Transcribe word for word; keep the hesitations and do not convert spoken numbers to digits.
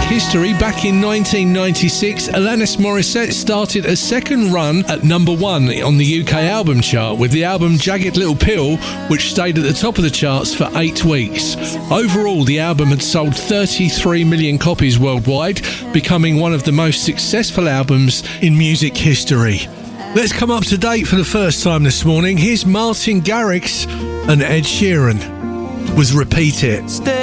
history, back in nineteen ninety-six, Alanis Morissette started a second run at number one on the U K album chart with the album Jagged Little Pill, which stayed at the top of the charts for eight weeks. Overall, the album had sold thirty-three million copies worldwide, becoming one of the most successful albums in music history. Let's come up to date for the first time this morning. Here's Martin Garrix and Ed Sheeran with Repeat It.